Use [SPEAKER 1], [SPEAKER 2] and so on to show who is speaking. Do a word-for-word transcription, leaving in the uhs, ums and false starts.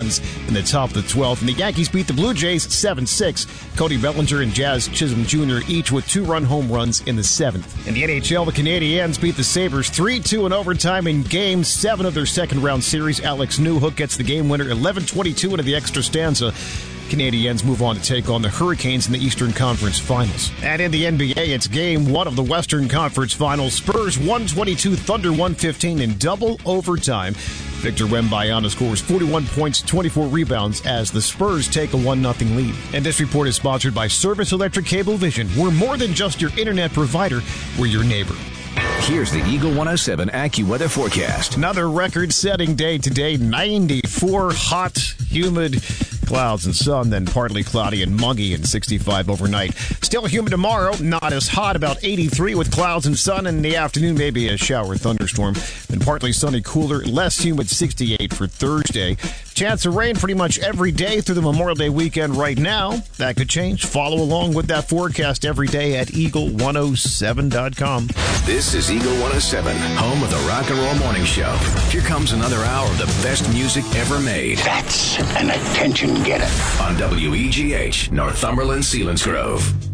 [SPEAKER 1] Twins in the top of the twelfth. And the Yankees beat the Blue Jays seven six. Cody Bellinger and Jazz Chisholm Junior each with two-run home runs in the seventh. In the N H L, the Canadiens beat the Sabres three two in overtime in Game seven of their second-round series. Alex Newhook gets the game winner eleven twenty-two into the extra stanza. Canadiens move on to take on the Hurricanes in the Eastern Conference Finals. And in the N B A, it's game one of the Western Conference Finals. Spurs one twenty-two, Thunder one fifteen in double overtime. Victor Wembanyama scores forty-one points, twenty-four rebounds as the Spurs take a one nothing lead. And this report is sponsored by Service Electric Cablevision. We're more than just your internet provider, we're your neighbor.
[SPEAKER 2] Here's the Eagle one oh seven AccuWeather forecast.
[SPEAKER 1] Another record-setting day today, ninety-four, hot, humid, clouds and sun, then partly cloudy and muggy and sixty-five overnight. Still humid tomorrow, not as hot, about eighty-three with clouds and sun. In the afternoon, maybe a shower thunderstorm. Then partly sunny, cooler, less humid, sixty-eight for Thursday. Chance of rain pretty much every day through the Memorial Day weekend right now. That could change. Follow along with that forecast every day at eagle one oh seven dot com.
[SPEAKER 2] This is Eagle one oh seven, home of the Rock and Roll Morning Show. Here comes another hour of the best music ever made.
[SPEAKER 3] That's an attention getter.
[SPEAKER 2] On W E G H, Northumberland, Selinsgrove.